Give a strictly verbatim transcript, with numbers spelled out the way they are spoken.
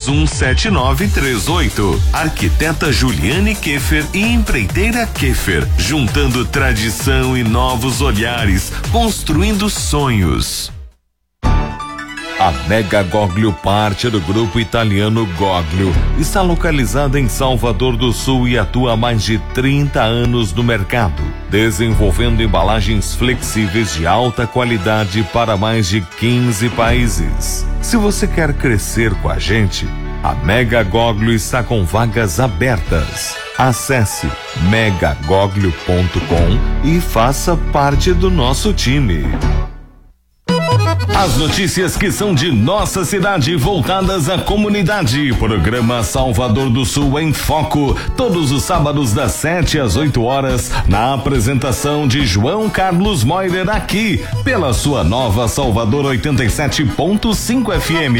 um sete nove três oito. Arquiteta Juliane Keffer e empreiteira Keffer, juntando tradição e novos olhares, construindo sonhos. A Mega Goglio, parte do grupo italiano Goglio, está localizada em Salvador do Sul e atua há mais de trinta anos no mercado, desenvolvendo embalagens flexíveis de alta qualidade para mais de quinze países. Se você quer crescer com a gente, a Mega Goglio está com vagas abertas. Acesse mega goglio ponto com e faça parte do nosso time. As notícias que são de nossa cidade voltadas à comunidade. Programa Salvador do Sul em Foco, todos os sábados das sete às oito horas, na apresentação de João Carlos Moirer aqui, pela sua nova Salvador oitenta e sete ponto cinco F M.